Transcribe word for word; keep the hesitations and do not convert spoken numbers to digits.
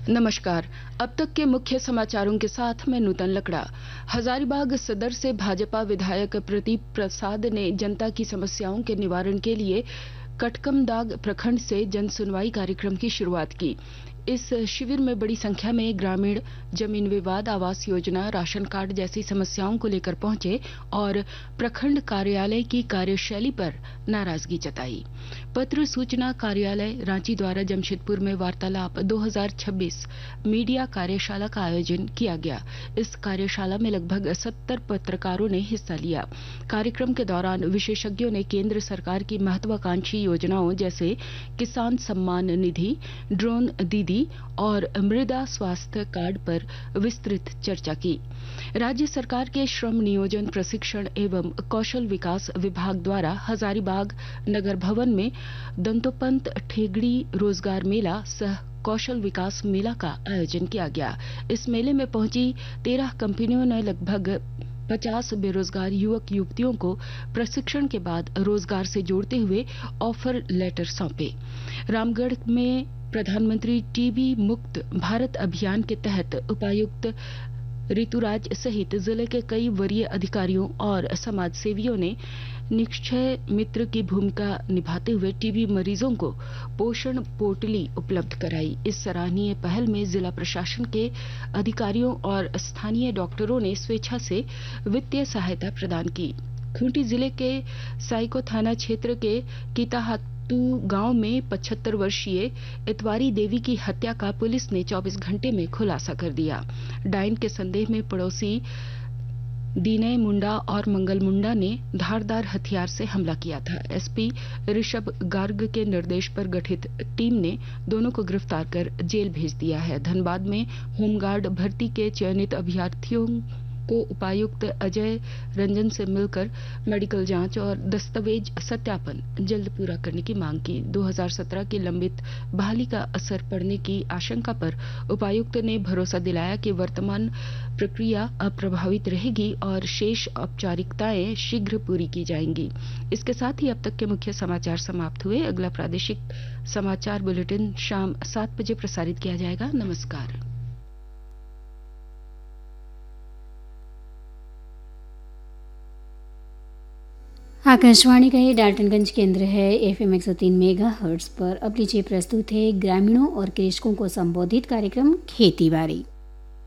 नमस्कार। अब तक के मुख्य समाचारों के साथ मैं नूतन लकड़ा। हजारीबाग सदर से भाजपा विधायक प्रदीप प्रसाद ने जनता की समस्याओं के निवारण के लिए कटकमदाग प्रखंड से जन सुनवाई कार्यक्रम की शुरुआत की। इस शिविर में बड़ी संख्या में ग्रामीण जमीन विवाद, आवास योजना, राशन कार्ड जैसी समस्याओं को लेकर पहुंचे और प्रखंड कार्यालय की कार्यशैली पर नाराजगी जताई। पत्र सूचना कार्यालय रांची द्वारा जमशेदपुर में वार्तालाप दो हज़ार छब्बीस मीडिया कार्यशाला का आयोजन किया गया। इस कार्यशाला में लगभग सत्तर पत्रकारों ने हिस्सा लिया। कार्यक्रम के दौरान विशेषज्ञों ने केंद्र सरकार की महत्वाकांक्षी योजनाओं जैसे किसान सम्मान निधि, ड्रोन दीदी और मृदा स्वास्थ्य कार्ड पर विस्तृत चर्चा की। राज्य सरकार के श्रम नियोजन प्रशिक्षण एवं कौशल विकास विभाग द्वारा हजारीबाग नगर भवन में दंतोपंत ठेगड़ी रोजगार मेला सह कौशल विकास मेला का आयोजन किया गया। इस मेले में पहुंची तेरह कंपनियों ने लगभग पचास बेरोजगार युवक युवतियों को प्रशिक्षण के बाद रोजगार से जोड़ते हुए ऑफर लेटर सौंपे। रामगढ़ में प्रधानमंत्री टीबी मुक्त भारत अभियान के तहत उपायुक्त ऋतुराज सहित जिले के कई वरीय अधिकारियों और समाज सेवियों ने निक्षय मित्र की भूमिका निभाते हुए टीबी मरीजों को पोषण पोटली उपलब्ध कराई। इस सराहनीय पहल में जिला प्रशासन के अधिकारियों और स्थानीय डॉक्टरों ने स्वेच्छा से वित्तीय सहायता प्रदान की। खूंटी जिले के साइको थाना क्षेत्र के किताहतू गांव में पचहत्तर वर्षीय इतवारी देवी की हत्या का पुलिस ने चौबीस घंटे में खुलासा कर दिया। डायन के संदेह में पड़ोसी दीनय मुंडा और मंगल मुंडा ने धारदार हथियार से हमला किया था। एसपी ऋषभ गार्ग के निर्देश पर गठित टीम ने दोनों को गिरफ्तार कर जेल भेज दिया है। धनबाद में होमगार्ड भर्ती के चयनित अभ्यर्थियों को उपायुक्त अजय रंजन से मिलकर मेडिकल जांच और दस्तावेज सत्यापन जल्द पूरा करने की मांग की। दो हज़ार सत्रह की लंबित बहाली का असर पड़ने की आशंका पर उपायुक्त ने भरोसा दिलाया कि वर्तमान प्रक्रिया अप्रभावित रहेगी और शेष औपचारिकताएं शीघ्र पूरी की जाएंगी। इसके साथ ही अब तक के मुख्य समाचार समाप्त हुए। अगला प्रादेशिक समाचार बुलेटिन शाम सात बजे प्रसारित किया जाएगा। नमस्कार। आकाशवाणी का ये डाल्टनगंज केंद्र है। एफएम एक सौ तीन मेगा हर्ट्ज पर अब लीजिए प्रस्तुत है ग्रामीणों और कृषकों को संबोधित कार्यक्रम खेती बाड़ी।